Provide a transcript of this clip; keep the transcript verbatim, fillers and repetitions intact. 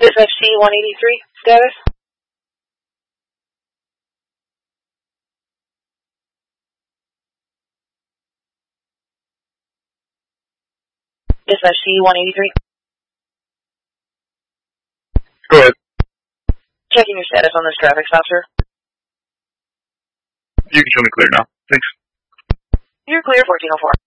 Dispatch C one eighty-three, status? Dispatch C one eighty-three. Go ahead. Checking your status on this traffic stop, sir. You can show me clear now. Thanks. You're clear, fourteen oh four.